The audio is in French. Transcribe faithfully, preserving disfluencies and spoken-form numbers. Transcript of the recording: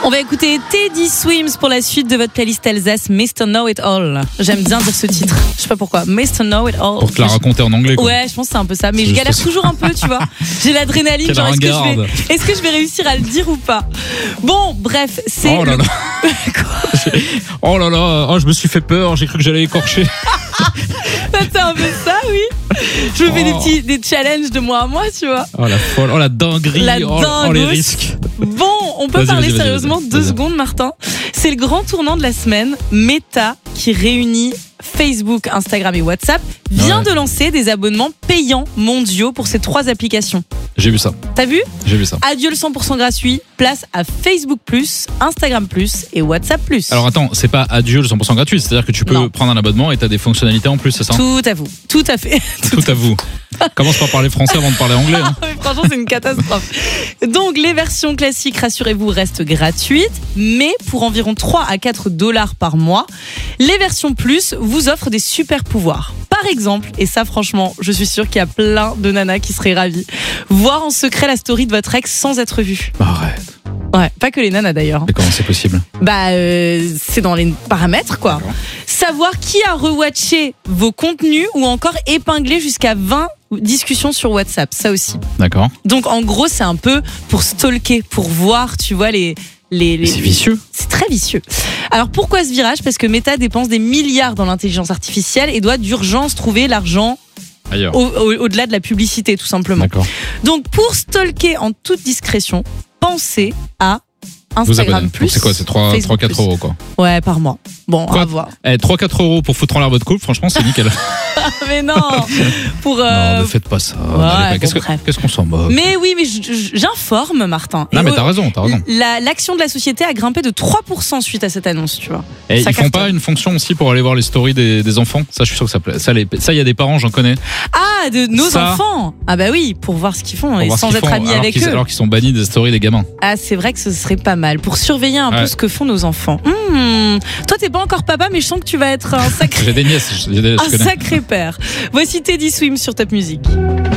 On va écouter Teddy Swims pour la suite de votre playlist Alsace, mister Know It All. J'aime bien dire ce titre. Je sais pas pourquoi. mister Know It All. Pour te la raconter en anglais, quoi. Ouais, je pense que c'est un peu ça. Mais C'est je galère juste... toujours un peu, tu vois. J'ai l'adrénaline. Quelle Genre, est-ce que, je ringarde. vais, est-ce que je vais réussir à le dire ou pas? Bon, bref, c'est. Oh là le- là. Oh là là. Oh, je me suis fait peur. J'ai cru que j'allais écorcher. C'est un peu ça, oui. Je me fais Oh. des petits des challenges de moi à moi, tu vois. Oh la folle. Oh la dinguerie. La oh, oh les dingos. risques. Bon, on peut Vas-y, parler vas-y, vas-y, sérieusement vas-y. deux Vas-y. secondes, Martin. C'est le grand tournant de la semaine. Meta, qui réunit Facebook, Instagram et WhatsApp, vient Ouais. de lancer des abonnements payants mondiaux pour ces trois applications. J'ai vu ça. T'as vu? J'ai vu ça. Adieu le cent pour cent gratuit, place à Facebook plus, Instagram plus et WhatsApp plus. Alors attends, c'est pas adieu le cent pour cent gratuit. C'est-à-dire que tu peux Non. prendre un abonnement et t'as des fonctionnalités en plus, c'est ça? Tout à vous, tout à fait. Tout à vous. Commence par parler français avant de parler anglais. Hein. Mais franchement, c'est une catastrophe. Donc, les versions classiques, rassurez-vous, restent gratuites, mais pour environ trois à quatre dollars par mois. Les versions plus vous offrent des super pouvoirs. Par exemple, et ça, franchement, je suis sûre qu'il y a plein de nanas qui seraient ravies, voir en secret la story de votre ex sans être vue. Arrête. Ouais, pas que les nanas d'ailleurs. Mais comment c'est possible? Bah, euh, c'est dans les paramètres, quoi. D'accord. Savoir qui a rewatché vos contenus ou encore épingler jusqu'à vingt discussions sur WhatsApp, ça aussi. D'accord. Donc en gros, c'est un peu pour stalker, pour voir, tu vois, les... les, les... C'est vicieux. C'est très vicieux. Alors pourquoi ce virage? Parce que Meta dépense des milliards dans l'intelligence artificielle et doit d'urgence trouver l'argent Ailleurs. au- au- au-delà de la publicité, tout simplement. D'accord. Donc pour stalker en toute discrétion, pensez à Vous Instagram abonnez. plus. Donc c'est quoi? C'est trois Facebook quatre plus. euros, quoi. Ouais, par mois. Bon, Quoi à voir. Eh, trois quatre euros pour foutre en l'air votre couple, franchement, c'est nickel. Mais non, pour. euh, Non, ne faites pas ça. ouais, N'allez pas. bon, Qu'est-ce que- bref. qu'est-ce qu'on s'en moque? Mais oui, mais je- je- j'informe, Martin. Non, Et mais au- t'as raison, t'as raison. La- L'action de la société a grimpé de trois pour cent suite à cette annonce, tu vois. Et Ça ils font cartonne. pas une fonction aussi pour aller voir les stories des, des enfants? Ça, je suis sûr que ça plaît. Ça, les- ça, il y a des parents, j'en connais. Ah, de nos Ça- enfants. Ah bah oui, pour voir ce qu'ils font Pour et voir ce sans qu'ils être font, amis alors avec qu'ils- eux. Alors qu'ils sont bannis des stories des gamins. Ah, c'est vrai que ce serait pas mal pour surveiller un peu Ouais. ce que font nos enfants. Hmm. Toi, t'es pas encore papa, mais je sens que tu vas être un sacré, J'ai des nièces, je, je un connais. sacré père. Voici Teddy Swims sur Top Music.